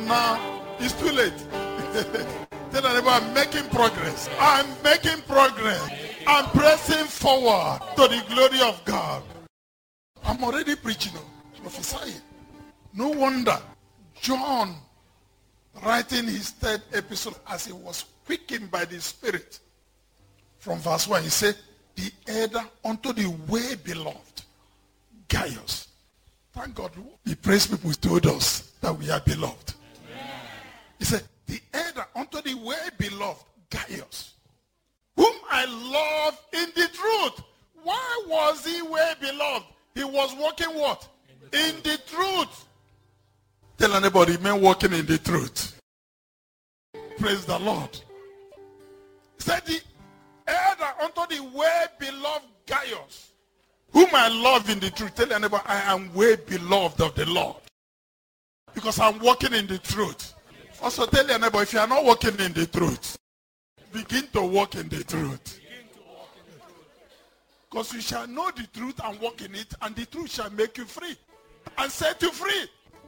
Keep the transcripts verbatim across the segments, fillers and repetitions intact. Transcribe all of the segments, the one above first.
now, it's too late. Tell your neighbor, I'm making progress. I'm making progress. I'm pressing forward to the glory of God. I'm already preaching, prophesying. No wonder John, writing his third epistle as he was quickened by the Spirit, from verse one, he said, the elder unto the way beloved, Gaius. Thank God the praise people told us that we are beloved. Amen. He said, the elder unto the way beloved, Gaius, whom I love in the truth. Why was he way beloved? He was walking what? In the, in the truth. Tell anybody, men walking in the truth. Praise the Lord. He said, the elder unto the way beloved Gaius, whom I love in the truth. Tell anybody, I am way beloved of the Lord. Because I'm walking in the truth. Also tell anybody, if you are not walking in the truth, begin to walk in the truth. Because you shall know the truth and walk in it, and the truth shall make you free and set you free.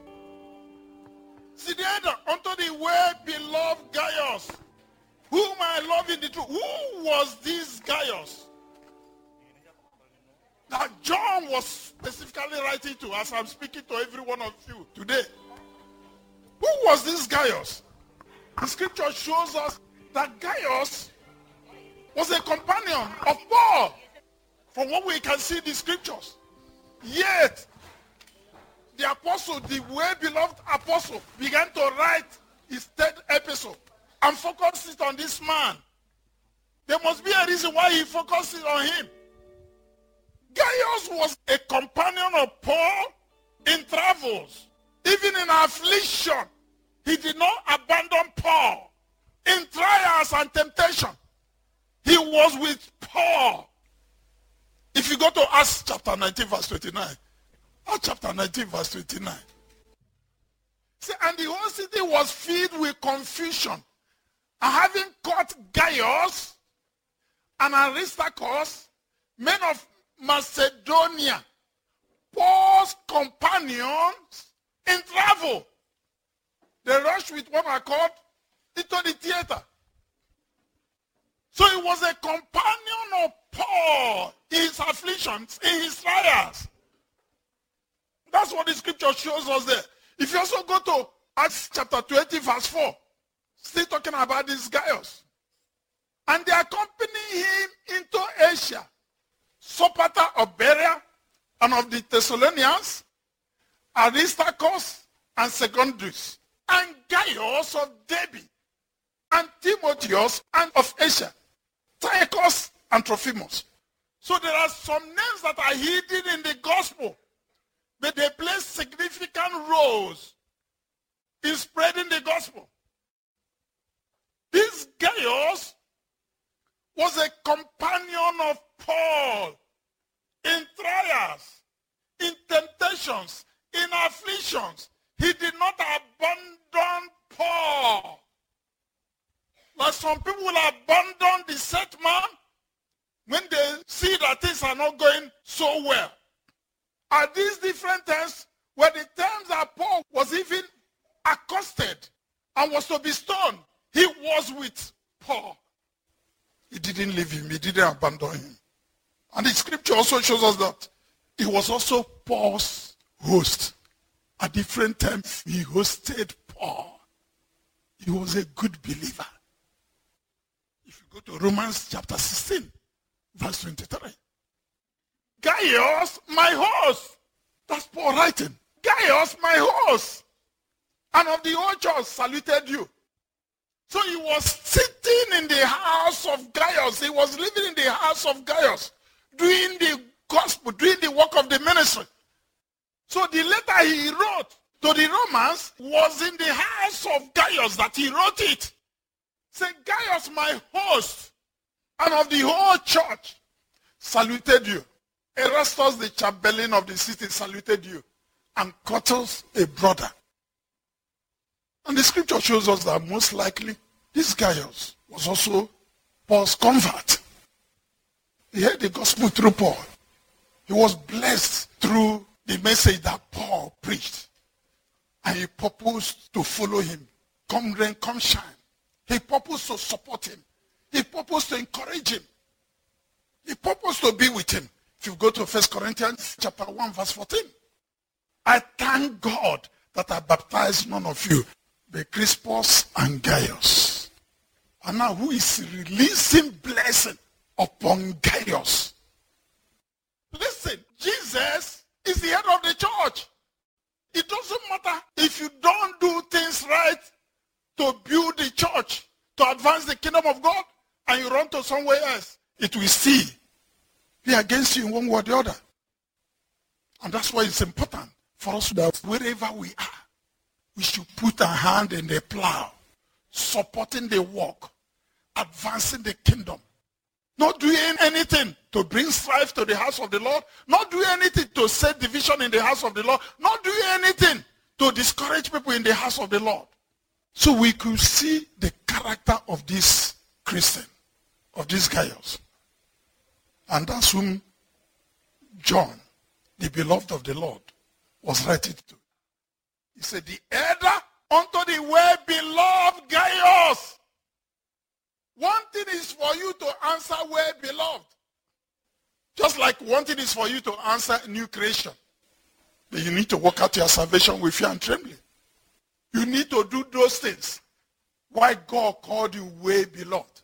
See the elder unto the way beloved Gaius, whom I love in the truth. Who was this Gaius that John was specifically writing to as I'm speaking to every one of you today? Who was this Gaius? The scripture shows us that Gaius was a companion of Paul. From what we can see in the scriptures. Yet, the apostle, the well-beloved apostle, began to write his third epistle and focus it on this man. There must be a reason why he focused it on him. Gaius was a companion of Paul in travels. Even in affliction, he did not abandon Paul. In trials and temptation, he was with Paul. If you go to Acts chapter nineteen, verse twenty-nine. Acts chapter nineteen, verse twenty-nine. See, and the whole city was filled with confusion. And having caught Gaius and Aristarchus, men of Macedonia, Paul's companions in travel, they rushed with one accord into the theater. So he was a companion of Paul in his afflictions, in his trials. That's what the scripture shows us there. If you also go to Acts chapter twenty, verse four, still talking about this Gaius. And they accompanied him into Asia, Sopater of Berea and of the Thessalonians, Aristarchus and Secundus, and Gaius of Derbe, and Timotheus and of Asia, Tychus and Trophimus. So there are some names that are hidden in the gospel, but they play significant roles in spreading the gospel. This Gaius was a companion of Paul in trials, in temptations, in afflictions. He did not abandon Paul. Like some people will abandon the set man when they see that things are not going so well. Are these different times where the times that Paul was even accosted and was to be stoned, he was with Paul. He didn't leave him. He didn't abandon him. And the scripture also shows us that he was also Paul's host. At different times, he hosted Paul. He was a good believer. If you go to Romans chapter sixteen, verse twenty-three. Gaius, my host. That's Paul writing. Gaius, my host. And of the whole church saluted you. So he was sitting in the house of Gaius. He was living in the house of Gaius, doing the gospel, doing the work of the ministry. So the letter he wrote to the Romans was in the house of Gaius that he wrote it. Say, Gaius, my host, and of the whole church, saluted you. Erastus, the chamberlain of the city, saluted you. And Quartus, a brother. And the scripture shows us that most likely this Gaius was also Paul's convert. He heard the gospel through Paul. He was blessed through the message that Paul preached. And he purposed to follow him. Come rain, come shine. He purposed to support him. He purposed to encourage him. He purposed to be with him. If you go to First Corinthians chapter one, verse fourteen. I thank God that I baptized none of you, but Crispus and Gaius. And now who is releasing blessing upon Gaius? Listen, Jesus is the head of the church. It doesn't matter if you don't do things right to build the church, to advance the kingdom of God, and you run to somewhere else. It will still be against you in one way or the other. And that's why it's important for us that wherever we are, we should put our hand in the plow, supporting the work, advancing the kingdom. Not doing anything to bring strife to the house of the Lord. Not doing anything to set division in the house of the Lord. Not doing anything to discourage people in the house of the Lord. So we could see the character of this Christian, of these Gaius. And that's whom John, the beloved of the Lord, was writing to. He said, the elder unto the well-beloved Gaius. One thing is for you to answer well-beloved. Just like one thing is for you to answer new creation. But you need to work out your salvation with fear and trembling. You need to do those things. Why God called you well-beloved.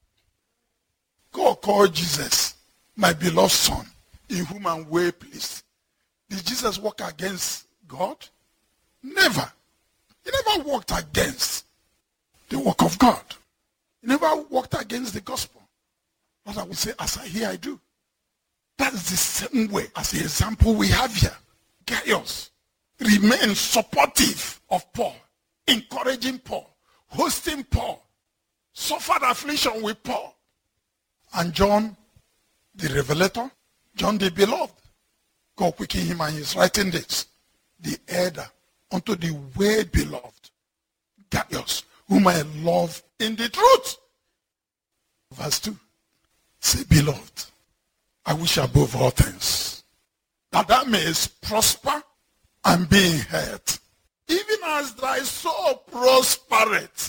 God called Jesus, my beloved son, in whom I'm well pleased. Did Jesus work against God? Never. He never worked against the work of God. He never worked against the gospel. But I will say, as I hear, I do. That is the same way as the example we have here. Gaius remained supportive of Paul, encouraging Paul, hosting Paul, suffered affliction with Paul. And John, the revelator, John the beloved, God quickened him and he's writing this. The elder unto the well-beloved Gaius, whom I love in the truth. Verse two. Say, beloved, I wish above all things that thou mayest prosper and be in health, even as thy soul prospereth.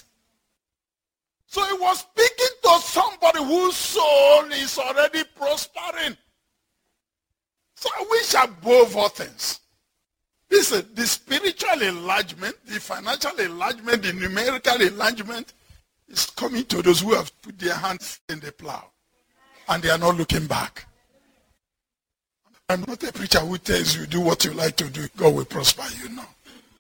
So he was speaking to somebody whose soul is already prospering. So I wish above all things. Listen, the spiritual enlargement, the financial enlargement, the numerical enlargement is coming to those who have put their hands in the plow and they are not looking back. I'm not a preacher who tells you do what you like to do. God will prosper you now.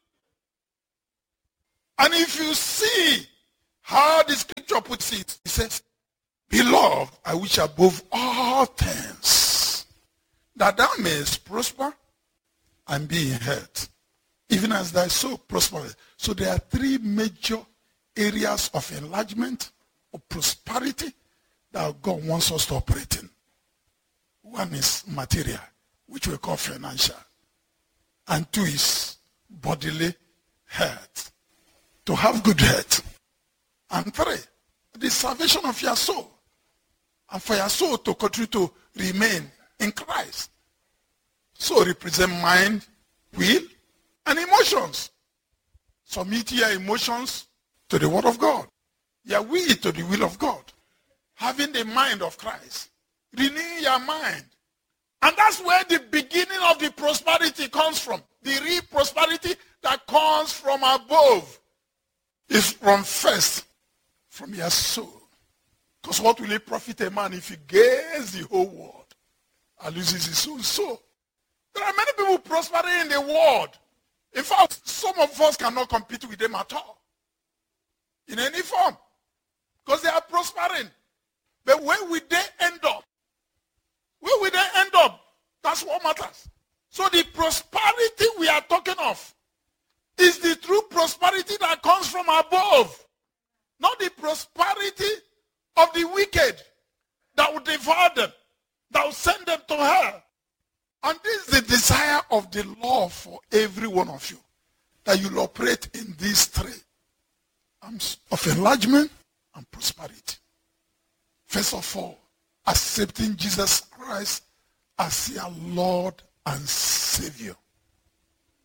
And if you see how the scripture puts it, it says, beloved, I wish above all things that thou mayest prosper and be in health, even as thy soul prospereth. So there are three major areas of enlargement, of prosperity, that God wants us to operate in. One is material, which we call financial. And two is bodily health. To have good health. And three, the salvation of your soul. And for your soul to continue to remain in Christ. So represent mind, will, and emotions. Submit your emotions to the word of God. Your will to the will of God. Having the mind of Christ. Renewing your mind. And that's where the beginning of the prosperity comes from. The real prosperity that comes from above is from first, from your soul. Because what will it profit a man if he gains the whole world and loses his own soul? There are many people prospering in the world. In fact, some of us cannot compete with them at all. In any form. Because they are prospering. But where will they end up? Where will they end up? That's what matters. So the prosperity we are talking of is the true prosperity that comes from above. Not the prosperity of the wicked that will devour them, that will send them to hell. And this is the desire of the Lord for every one of you, that you'll operate in these three arms of enlargement and prosperity. First of all, accepting Jesus Christ as your Lord and Savior.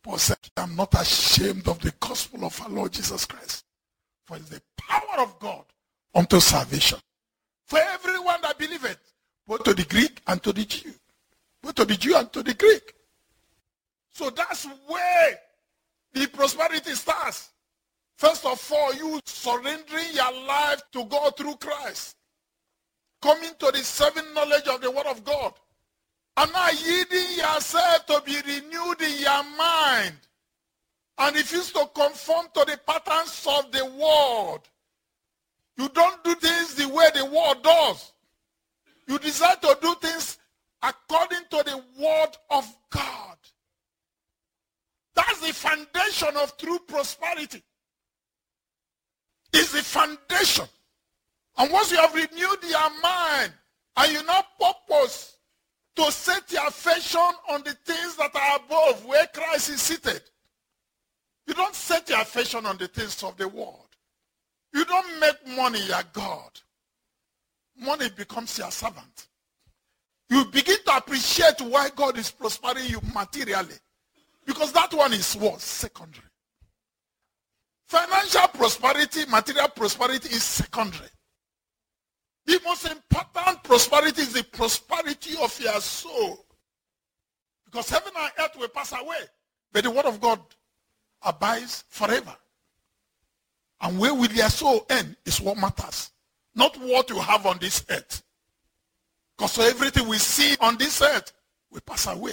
Paul said, I'm not ashamed of the gospel of our Lord Jesus Christ, for it's the power of God unto salvation for everyone that believeth, both to the Greek and to the Jew, both to the Jew and to the Greek. So that's where the prosperity starts. First of all, you surrendering your life to God through Christ, coming to the saving knowledge of the word of God, and now yielding yourself to be renewed in your mind and refuse to conform to the patterns of the world. You don't do things the way the world does. You decide to do things according to the word of God. That's the foundation of true prosperity. It's the foundation. And once you have renewed your mind and you now purpose to set your affection on the things that are above, where Christ is seated, you don't set your affection on the things of the world. You don't make money your God. Money becomes your servant. You begin to appreciate why God is prospering you materially. Because that one is what? Secondary. Financial prosperity, material prosperity is secondary. The most important prosperity is the prosperity of your soul. Because heaven and earth will pass away, but the word of God abides forever. And where will your soul end is what matters, not what you have on this earth. Because so everything we see on this earth will pass away.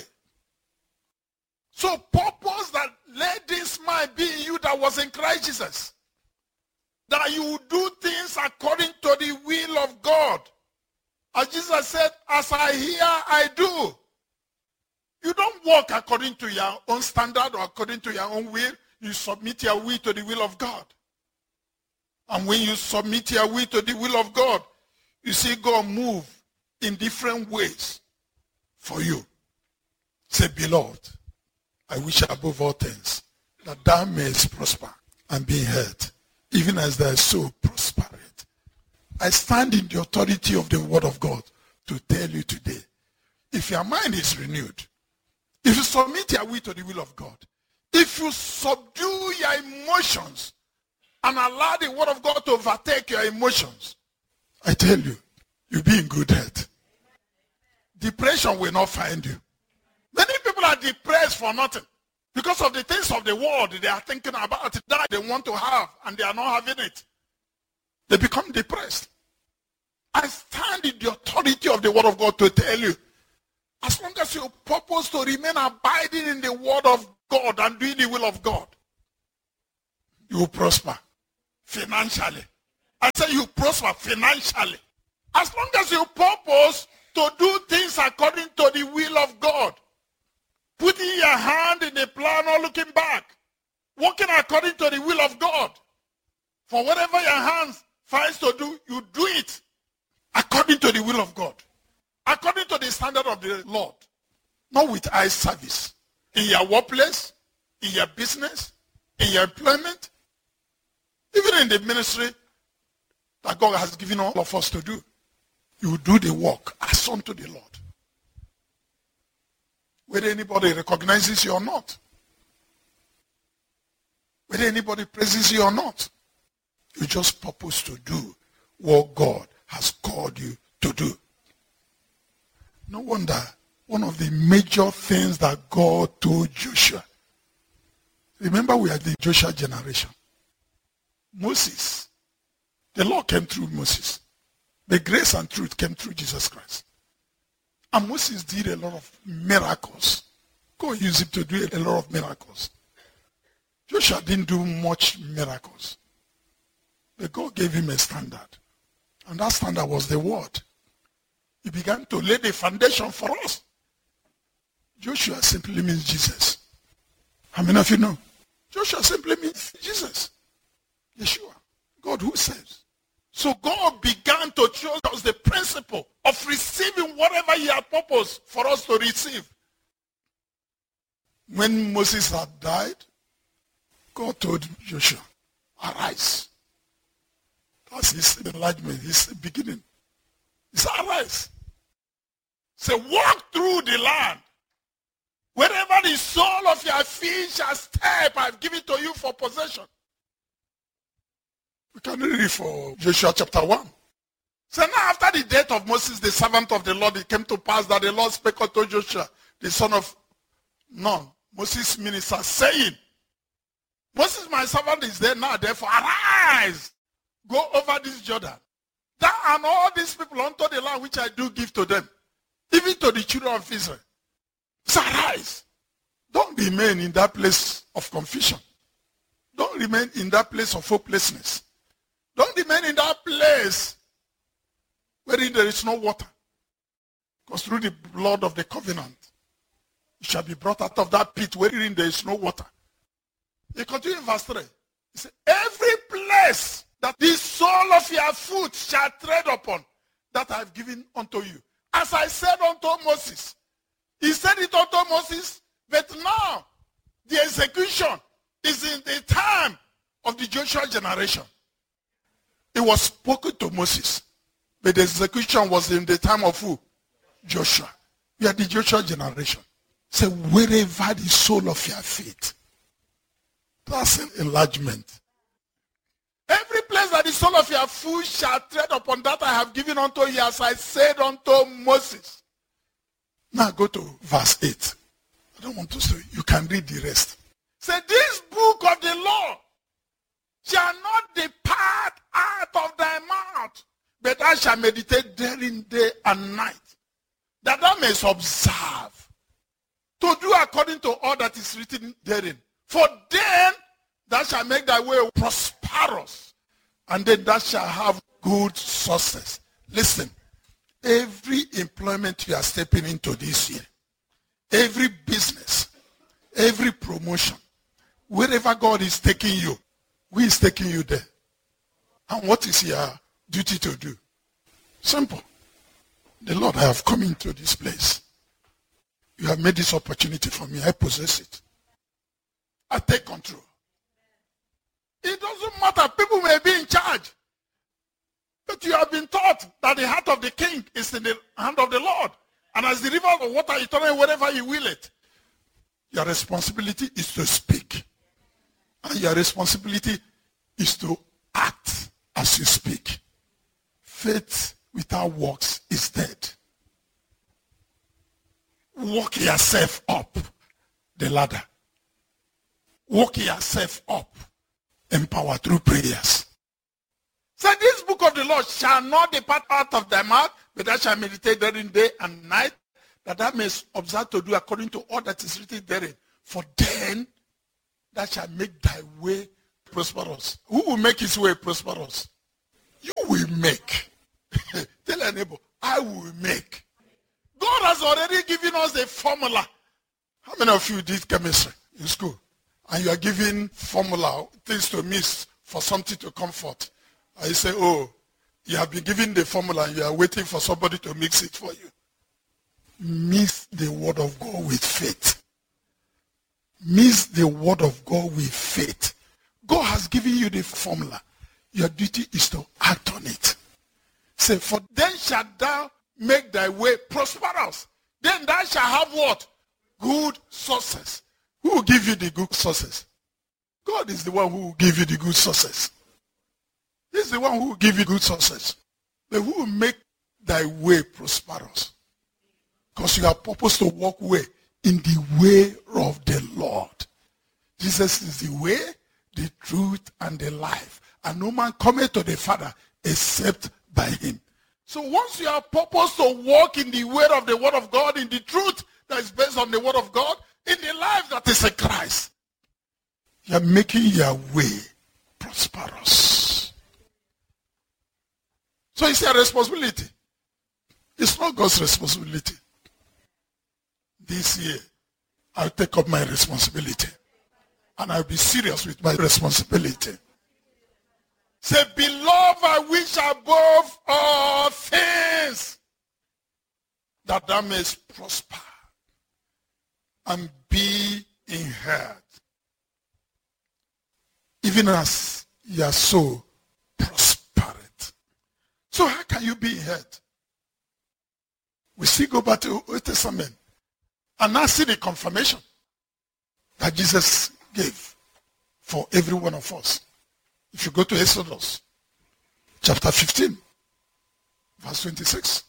So purpose that let this mind be in you that was in Christ Jesus. That you will do things according to the will of God. As Jesus said, as I hear, I do. You don't walk according to your own standard or according to your own will. You submit your will to the will of God. And when you submit your will to the will of God, you see God move in different ways for you. Say, beloved, I wish above all things that thou mayest prosper and be in health, even as thy soul prospereth. I stand in the authority of the word of God to tell you today, if your mind is renewed, if you submit your will to the will of God, if you subdue your emotions and allow the word of God to overtake your emotions, I tell you, you'll be in good health. Depression will not find you. Many people are depressed for nothing because of the things of the world they are thinking about it, that they want to have and they are not having it. They become depressed. I stand in the authority of the word of God to tell you, as long as you purpose to remain abiding in the word of God and doing the will of God, you will prosper financially. I say you prosper financially. As long as you purpose to do things according to the will of God, putting your hand in the plow, not looking back, working according to the will of God. For whatever your hands finds to do, you do it according to the will of God, according to the standard of the Lord, not with eye service. In your workplace, in your business, in your employment, even in the ministry that God has given all of us to do, you do the work as unto the Lord. Whether anybody recognizes you or not, whether anybody praises you or not, you just purpose to do what God has called you to do. No wonder one of the major things that God told Joshua, remember we are the Joshua generation. Moses, the law came through Moses. The grace and truth came through Jesus Christ. And Moses did a lot of miracles. God used him to do a lot of miracles. Joshua didn't do much miracles. But God gave him a standard. And that standard was the word. He began to lay the foundation for us. Joshua simply means Jesus. How many of you know? Joshua simply means Jesus. Yeshua. God who saves. So God began to show us the principle of receiving whatever he had purposed for us to receive. When Moses had died, God told Joshua, arise. That's his enlargement, his beginning. He said, arise. Say, walk through the land. Wherever the sole of your feet shall step, I've given to you for possession. We can read it for Joshua chapter one. So now after the death of Moses, the servant of the Lord, it came to pass that the Lord spake unto Joshua, the son of Nun, Moses' minister, saying, Moses, my servant, is there now, therefore arise, go over this Jordan, thou and all these people unto the land which I do give to them, even to the children of Israel. So arise. Don't remain in that place of confusion. Don't remain in that place of hopelessness. Don't remain in that place wherein there is no water. Because through the blood of the covenant, you shall be brought out of that pit wherein there is no water. He continues in verse three. He said, every place that the sole of your foot shall tread upon, that I have given unto you. As I said unto Moses. He said it unto Moses, but now the execution is in the time of the Joshua generation. It was spoken to Moses, but the execution was in the time of who? Joshua. We are the Joshua generation. Say, wherever the sole of your feet. That's an enlargement. Every place that the sole of your foot shall tread upon, that I have given unto you, as I said unto Moses. Now go to verse eight. I don't want to say, you can read the rest. Say, this book of the law shall not depart out of thy mouth, but thou shalt meditate therein day and night, that thou mayest observe to do according to all that is written therein. For then thou shalt make thy way prosperous, and then thou shalt have good success. Listen, every employment you are stepping into this year, every business, every promotion, wherever God is taking you, who is taking you there? And what is your duty to do? Simple. The Lord, I have come into this place. You have made this opportunity for me. I possess it. I take control. It doesn't matter. People may be in charge. But you have been taught that the heart of the king is in the hand of the Lord. And as the river of water, you turn it wherever you will it. Your responsibility is to speak. And your responsibility is to act as you speak. Faith without works is dead. Walk yourself up the ladder. Walk yourself up. Empower through prayers. So this book of the law shall not depart out of thy mouth, but thou shalt meditate therein day and night, that thou mayest observe to do according to all that is written therein. For then thou shalt make thy way prosperous. Who will make his way prosperous? You will make. Tell your neighbor, I will make. God has already given us the formula. How many of you did chemistry in school? And you are giving formula, things to mix for something to comfort. And you say, oh, you have been given the formula and you are waiting for somebody to mix it for you. Mix the word of God with faith. Mix the word of God with faith. God has given you the formula. Your duty is to act on it. Say, for then shalt thou make thy way prosperous. Then thou shalt have what? Good success. Who will give you the good success? God is the one who will give you the good success. He's the one who will give you good success. But who will make thy way prosperous? Because you are purposed to walk way in the way of the Lord. Jesus is the way, the truth, and the life. And no man cometh to the Father except by him. So once you are purposed to walk in the way of the word of God, in the truth that is based on the word of God, in the life that is in Christ, you are making your way prosperous. So it's your responsibility. It's not God's responsibility. This year, I'll take up my responsibility. And I'll be serious with my responsibility. Say, beloved, I wish above all things that thou mayest prosper and be in health, even as your soul prospereth. So how can you be in health? We still go back to Old Testament. And now see the confirmation that Jesus gave for every one of us. If you go to Exodus chapter fifteen, verse twenty-six.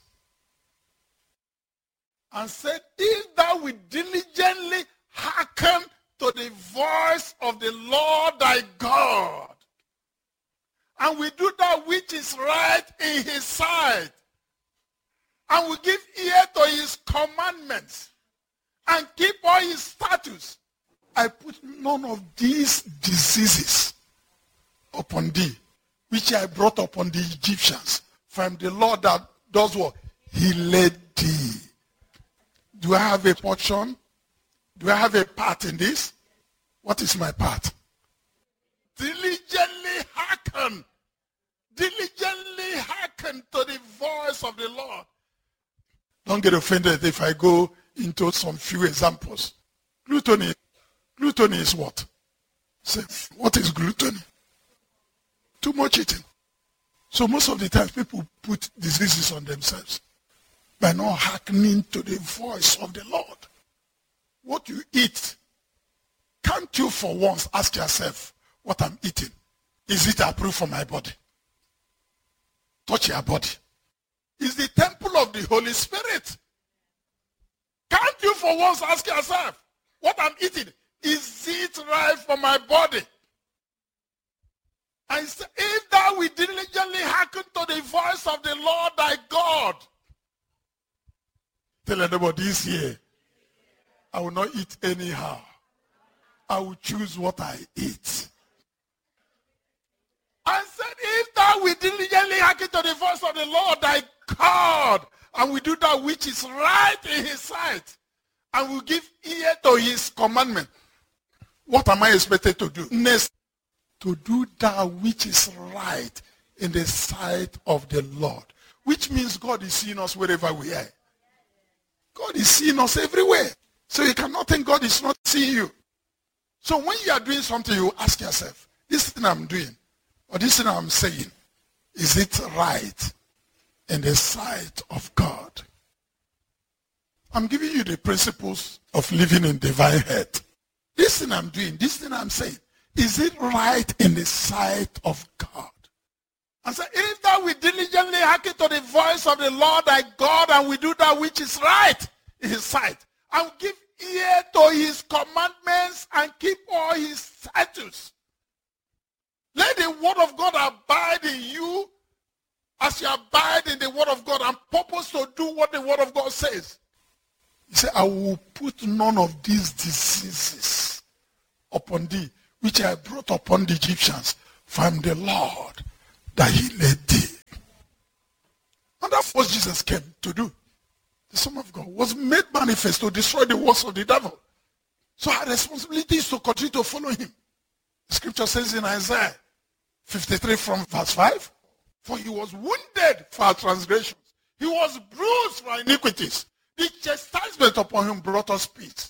And said, if thou wilt diligently hearken to the voice of the Lord thy God, and we do that which is right in his sight, and we give ear to his commandments, and keep all his statutes, I put none of these diseases upon thee, which I brought upon the Egyptians. For I am the Lord that does what? He led thee. Do I have a portion? Do I have a part in this? What is my part? Diligently hearken. Diligently hearken to the voice of the Lord. Don't get offended if I go into some few examples. Gluttony. Gluttony is what? Say, what is gluttony? Too much eating. So most of the time people put diseases on themselves by not hearkening to the voice of the Lord. What you eat, can't you for once ask yourself what I'm eating? Is it approved for my body? Touch your body. Is the temple of the Holy Spirit. Can't you for once ask yourself what I'm eating? Is it right for my body? And say, if thou wilt diligently hearken to the voice of the Lord thy God. Tell anybody this year, I will not eat anyhow. I will choose what I eat. And said, if thou wilt diligently hearken to the voice of the Lord thy God, and we do that which is right in his sight, and we give ear to his commandment, what am I expected to do? Next, to do that which is right in the sight of the Lord. Which means God is seeing us wherever we are. God is seeing us everywhere. So you cannot think God is not seeing you. So when you are doing something, you ask yourself, this thing I'm doing, or this thing I'm saying, is it right in the sight of God? I'm giving you the principles of living in divine health. This thing I'm doing, this thing I'm saying, is it right in the sight of God? And so if thou wilt diligently hearken to the voice of the Lord thy God, and we do that which is right in his sight, and give ear to his commandments and keep all his statutes. Let the word of God abide in you as you abide in the word of God and purpose to do what the word of God says. He said, I will put none of these diseases upon thee, which I brought upon the Egyptians, for I am the Lord that he led thee. And that's what Jesus came to do. The Son of God was made manifest to destroy the works of the devil. So our responsibility is to continue to follow him. The scripture says in Isaiah fifty-three from verse five, for he was wounded for our transgressions. He was bruised for our iniquities. The chastisement upon him brought us peace.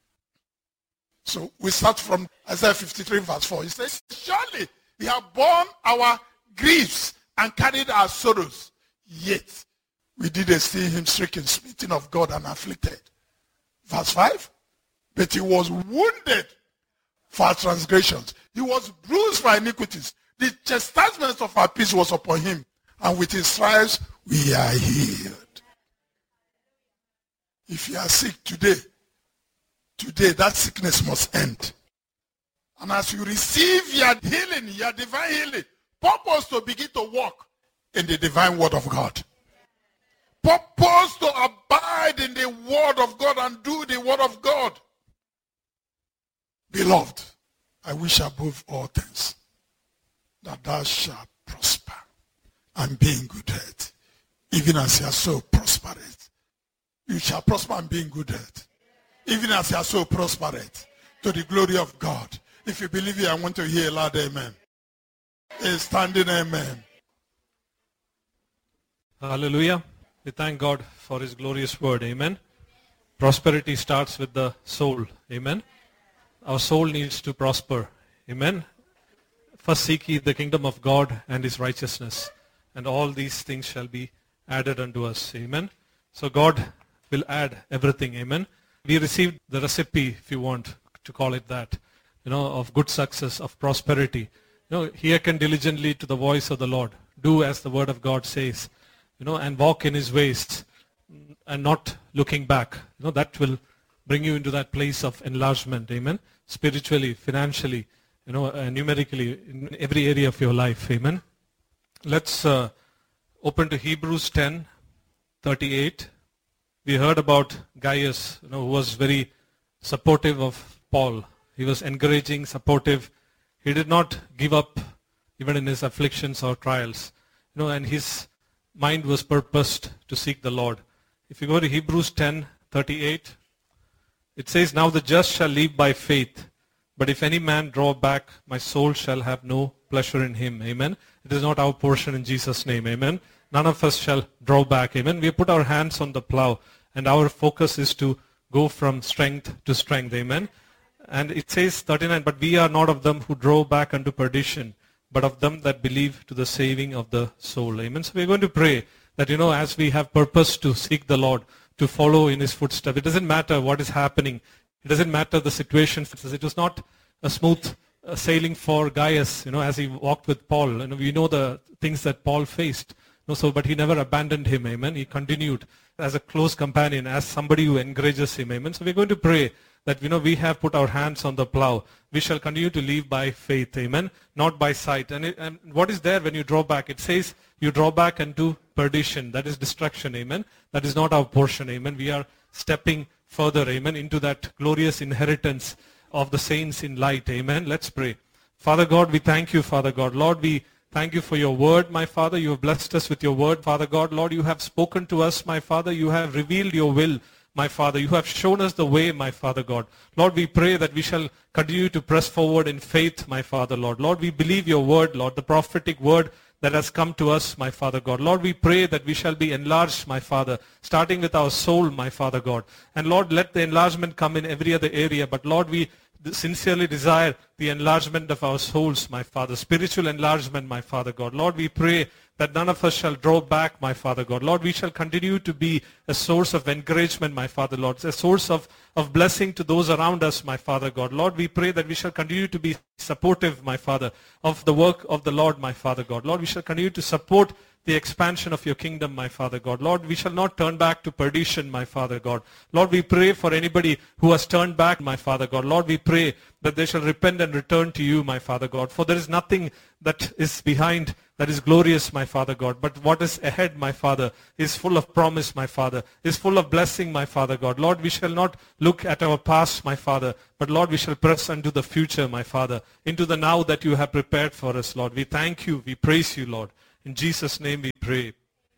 So we start from Isaiah fifty-three verse four. He says, surely he hath borne our griefs and carried our sorrows. Yet we did esteem him stricken, smitten of God, and afflicted. Verse five. But he was wounded for our transgressions. He was bruised for our iniquities. The chastisement of our peace was upon him. And with his stripes we are healed. If you are sick today, today that sickness must end. And as you receive your healing, your divine healing, purpose to begin to walk in the divine word of God. Purpose to abide in the word of God and do the word of God. Beloved, I wish above all things that thou shalt prosper and be in good health, even as your soul prospereth. You shall prosper and be in good health, even as your soul prospereth, to the glory of God. If you believe it, I want to hear a loud amen. A standing amen. Hallelujah. We thank God for his glorious word. Amen. Prosperity starts with the soul. Amen. Our soul needs to prosper. Amen. First seek ye the kingdom of God and his righteousness, and all these things shall be added unto us. Amen. So God will add everything. Amen. We received the recipe, if you want to call it that, you know, of good success, of prosperity. You know, hearken diligently to the voice of the Lord. Do as the word of God says, you know, and walk in his ways and not looking back. You know, that will bring you into that place of enlargement. Amen. Spiritually, financially, you know, uh, numerically, in every area of your life. Amen. Let's uh, open to Hebrews ten thirty-eight. We heard about Gaius, you know, who was very supportive of Paul. He was encouraging, supportive. He did not give up even in his afflictions or trials. You know, and his mind was purposed to seek the Lord. If you go to Hebrews ten thirty-eight, it says, "Now the just shall live by faith. But if any man draw back, my soul shall have no pleasure in him." Amen. It is not our portion in Jesus' name. Amen. None of us shall draw back. Amen. We put our hands on the plow, and our focus is to go from strength to strength. Amen. And it says thirty-nine, "But we are not of them who draw back unto perdition, but of them that believe to the saving of the soul." Amen. So we're going to pray that, you know, as we have purpose to seek the Lord, to follow in his footsteps, it doesn't matter what is happening. It doesn't matter the situation. It was not a smooth uh, sailing for Gaius, you know, as he walked with Paul. And we know the things that Paul faced. No, so, but he never abandoned him. Amen. He continued as a close companion, as somebody who encourages him. Amen. So we're going to pray that, you know, we have put our hands on the plow. We shall continue to live by faith. Amen. Not by sight. And, it, and what is there when you draw back? It says you draw back into perdition. That is destruction. Amen. That is not our portion. Amen. We are stepping further. Amen. Into that glorious inheritance of the saints in light. Amen. Let's pray. Father God, we thank you, Father God. Lord, we thank you for your word, my Father. You have blessed us with your word, Father God. Lord, you have spoken to us, my Father. You have revealed your will, my Father. You have shown us the way, my Father God. Lord, we pray that we shall continue to press forward in faith, my Father, Lord. Lord, we believe your word, Lord, the prophetic word that has come to us, my Father God. Lord, we pray that we shall be enlarged, my Father, starting with our soul, my Father God. And Lord, let the enlargement come in every other area. But Lord, we sincerely desire the enlargement of our souls, my Father, spiritual enlargement, my Father God. Lord, we pray that none of us shall draw back, my Father God. Lord, we shall continue to be a source of encouragement, my Father, Lord, a source of, of blessing to those around us, my Father God. Lord, we pray that we shall continue to be supportive, my Father, of the work of the Lord, my Father God. Lord, we shall continue to support the expansion of your kingdom, my Father God. Lord, we shall not turn back to perdition, my Father God. Lord, we pray for anybody who has turned back, my Father God. Lord, we pray that they shall repent and return to you, my Father God. For there is nothing that is behind that is glorious, my Father God. But what is ahead, my Father, is full of promise, my Father, is full of blessing, my Father God. Lord, we shall not look at our past, my Father, but Lord, we shall press unto the future, my Father, into the now that you have prepared for us, Lord. We thank you. We praise you, Lord. In Jesus' name we pray.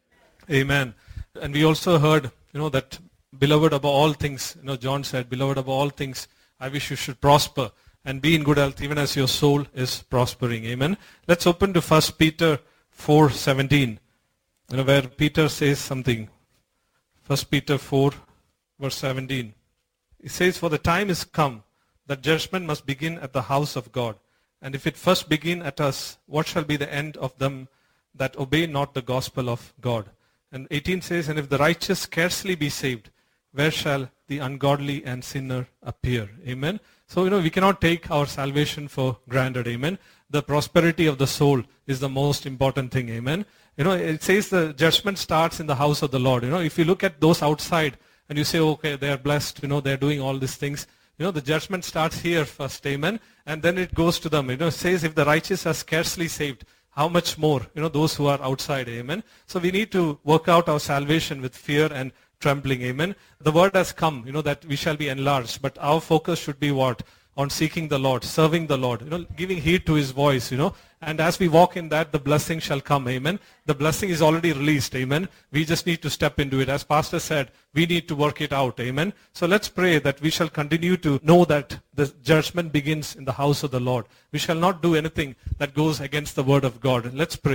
Amen. And we also heard, you know, that beloved above all things, you know, John said, beloved above all things, I wish you should prosper and be in good health even as your soul is prospering. Amen. Let's open to First Peter four seventeen, you know, where Peter says something. First Peter four verse seventeen. It says, "For the time is come that judgment must begin at the house of God. And if it first begin at us, what shall be the end of them that obey not the gospel of God?" And eighteen says, "And if the righteous scarcely be saved, where shall the ungodly and sinner appear?" Amen. So, you know, we cannot take our salvation for granted. Amen. The prosperity of the soul is the most important thing. Amen. You know, it says the judgment starts in the house of the Lord. You know, if you look at those outside and you say, okay, they are blessed, you know, they are doing all these things. You know, the judgment starts here first. Amen. And then it goes to them. You know, it says if the righteous are scarcely saved, how much more, you know, those who are outside. Amen. So we need to work out our salvation with fear and trembling. Amen. The word has come, you know, that we shall be enlarged, but our focus should be what? On seeking the Lord, serving the Lord, you know, giving heed to his voice, you know, and as we walk in that, the blessing shall come. Amen. The blessing is already released. Amen. We just need to step into it. As Pastor said, we need to work it out. Amen. So let's pray that we shall continue to know that the judgment begins in the house of the Lord. We shall not do anything that goes against the word of God. Let's pray.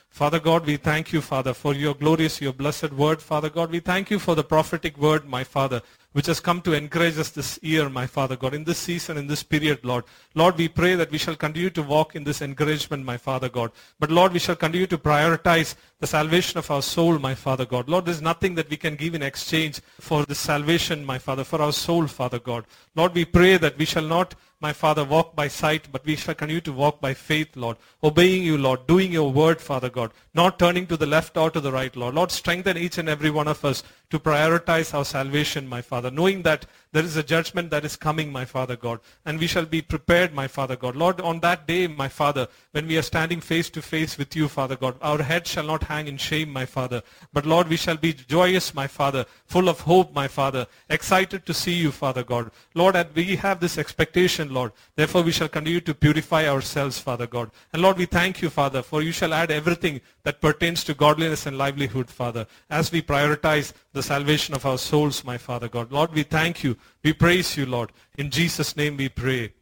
Father God, we thank you, Father, for your glorious, your blessed word, Father God. We thank you for the prophetic word, my Father, which has come to encourage us this year, my Father God, in this season, in this period, Lord. Lord, we pray that we shall continue to walk in this encouragement, my Father God. But Lord, we shall continue to prioritize the salvation of our soul, my Father God. Lord, there's nothing that we can give in exchange for this salvation, my Father, for our soul, Father God. Lord, we pray that we shall not, my Father, walk by sight, but we shall continue to walk by faith, Lord. Obeying you, Lord. Doing your word, Father God. Not turning to the left or to the right, Lord. Lord, strengthen each and every one of us to prioritize our salvation, my Father, knowing that there is a judgment that is coming, my Father God, and we shall be prepared, my Father God. Lord, on that day, my Father, when we are standing face to face with you, Father God, our head shall not hang in shame, my Father, but Lord, we shall be joyous, my Father, full of hope, my Father, excited to see you, Father God. Lord, and we have this expectation, Lord, therefore we shall continue to purify ourselves, Father God. And Lord, we thank you, Father, for you shall add everything that pertains to godliness and livelihood, Father, as we prioritize the salvation of our souls, my Father God. Lord, we thank you. We praise you, Lord. In Jesus' name we pray.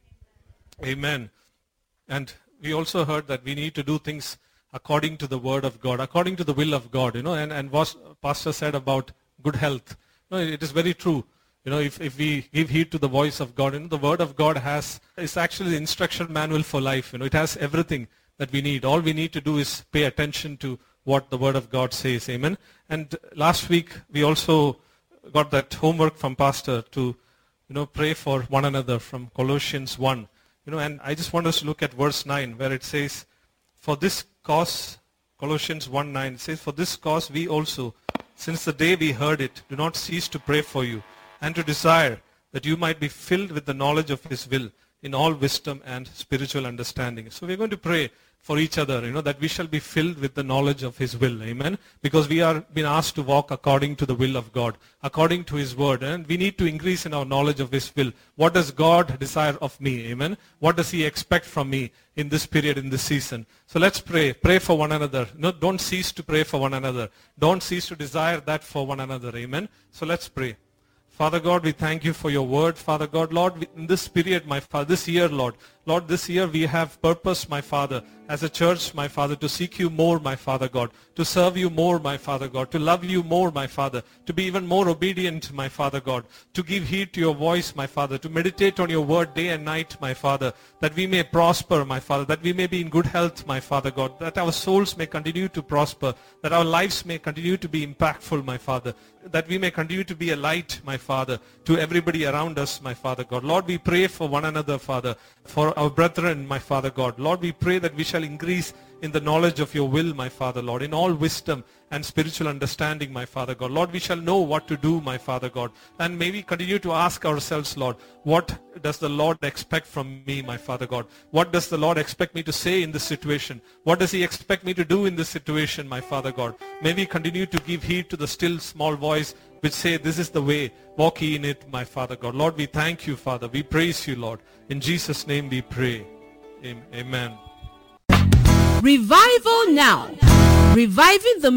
Amen. And we also heard that we need to do things according to the word of God, according to the will of God, you know, and, and what Pastor said about good health. You know, it is very true. You know, if, if we give heed to the voice of God, you know, the word of God has, it's actually the instruction manual for life. You know, it has everything that we need. All we need to do is pay attention to what the word of God says. Amen. And last week we also got that homework from Pastor to, you know, pray for one another from Colossians one. You know, and I just want us to look at verse nine where it says, for this cause, Colossians one nine, it says, for this cause we also, since the day we heard it, do not cease to pray for you and to desire that you might be filled with the knowledge of his will in all wisdom and spiritual understanding. So we're going to pray for each other, you know, that we shall be filled with the knowledge of his will. Amen. Because we are being asked to walk according to the will of God, according to his word. And we need to increase in our knowledge of his will. What does God desire of me? Amen. What does he expect from me in this period, in this season? So let's pray. Pray for one another. No, don't cease to pray for one another. Don't cease to desire that for one another. Amen. So let's pray. Father God, we thank you for your word, Father God. Lord, in this period, my Father, this year, Lord, Lord, this year we have purpose, my Father, as a church, my Father, to seek you more, my Father God, to serve you more, my Father God, to love you more, my Father, to be even more obedient, my Father God, to give heed to your voice, my Father, to meditate on your word day and night, my Father, that we may prosper, my Father, that we may be in good health, my Father God, that our souls may continue to prosper, that our lives may continue to be impactful, my Father, that we may continue to be a light, my Father, to everybody around us, my Father God. Lord, we pray for one another, Father, for our brethren, my Father God. Lord, we pray that we shall increase in the knowledge of your will, my Father, Lord, in all wisdom and spiritual understanding, my Father God. Lord, we shall know what to do, my Father God. And may we continue to ask ourselves, Lord, what does the Lord expect from me, my Father God? What does the Lord expect me to say in this situation? What does he expect me to do in this situation, my Father God? May we continue to give heed to the still small voice which say, this is the way, walk ye in it, my Father God. Lord, we thank you, Father. We praise you, Lord. In Jesus' name we pray. Amen. Revival now. Reviving the